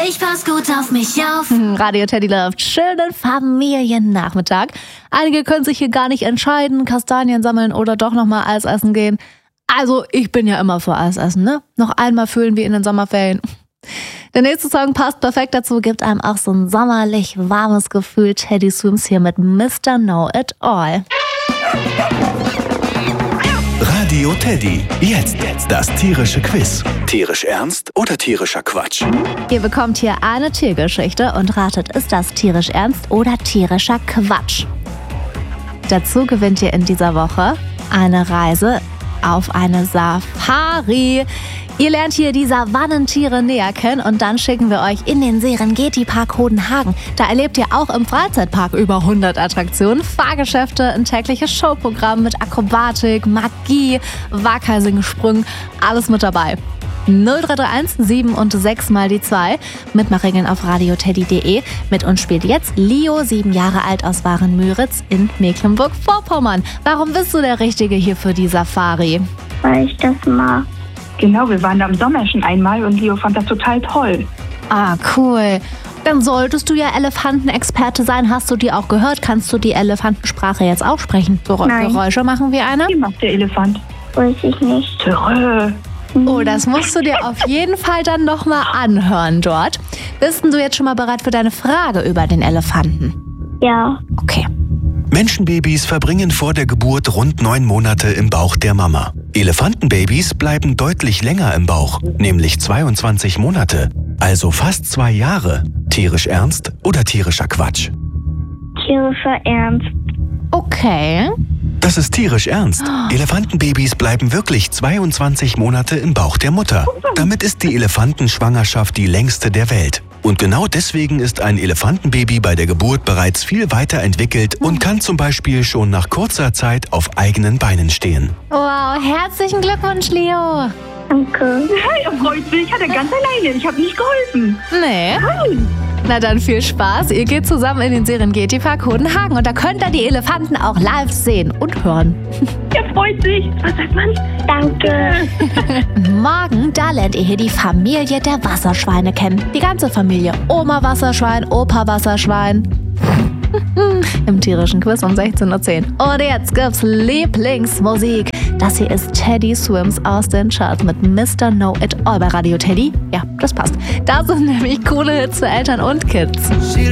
Ich pass gut auf mich auf. Radio Teddy läuft. Schönen Familiennachmittag. Einige können sich hier gar nicht entscheiden, Kastanien sammeln oder doch nochmal Eis essen gehen. Also, ich bin ja immer für Eis essen, ne? Noch einmal fühlen wie in den Sommerferien. Der nächste Song passt perfekt dazu, gibt einem auch so ein sommerlich warmes Gefühl. Teddy Swims hier mit Mr. Know It All. Radio Teddy. Jetzt das tierische Quiz. Tierisch ernst oder tierischer Quatsch? Ihr bekommt hier eine Tiergeschichte und ratet, ist das tierisch ernst oder tierischer Quatsch? Dazu gewinnt ihr in dieser Woche eine Reise auf eine Safari. Ihr lernt hier die Savannentiere näher kennen und dann schicken wir euch in den Serengeti-Park Hodenhagen. Da erlebt ihr auch im Freizeitpark über 100 Attraktionen, Fahrgeschäfte, ein tägliches Showprogramm mit Akrobatik, Magie, Waghalsingsprüngen, alles mit dabei. 0331 7 und 6 mal die 2. Mitmachregeln auf radioteddy.de. Mit uns spielt jetzt Leo, 7 Jahre alt aus Warenmüritz in Mecklenburg-Vorpommern. Warum bist du der Richtige hier für die Safari? Weil ich das mag. Genau, wir waren da im Sommer schon einmal und Leo fand das total toll. Ah, cool. Dann solltest du ja Elefantenexperte sein. Hast du die auch gehört? Kannst du die Elefantensprache jetzt auch sprechen? Nein. Geräusche machen wie eine? Wie macht der Elefant? Weiß ich nicht. Törö. Oh, das musst du dir auf jeden Fall dann nochmal anhören dort. Bist denn du jetzt schon mal bereit für deine Frage über den Elefanten? Ja. Okay. Menschenbabys verbringen vor der Geburt rund 9 Monate im Bauch der Mama. Elefantenbabys bleiben deutlich länger im Bauch, nämlich 22 Monate. Also fast 2 Jahre. Tierisch ernst oder tierischer Quatsch? Tierischer Ernst. Okay. Das ist tierisch ernst. Elefantenbabys bleiben wirklich 22 Monate im Bauch der Mutter. Damit ist die Elefantenschwangerschaft die längste der Welt. Und genau deswegen ist ein Elefantenbaby bei der Geburt bereits viel weiter entwickelt und kann zum Beispiel schon nach kurzer Zeit auf eigenen Beinen stehen. Wow, herzlichen Glückwunsch, Leo. Danke. Er freut sich, hat er ganz alleine. Ich habe nicht geholfen. Nee. Nein. Na dann viel Spaß. Ihr geht zusammen in den Serengeti-Park Hodenhagen und da könnt ihr die Elefanten auch live sehen und hören. Er freut sich. Was sagt man? Danke. Morgen, da lernt ihr hier die Familie der Wasserschweine kennen. Die ganze Familie. Oma Wasserschwein, Opa Wasserschwein. Im tierischen Quiz um 16:10 Uhr. Und jetzt gibt's Lieblingsmusik. Das hier ist Teddy Swims aus den Charts mit Mr. Know It All bei Radio Teddy. Ja, das passt. Da sind nämlich coole Hits für Eltern und Kids.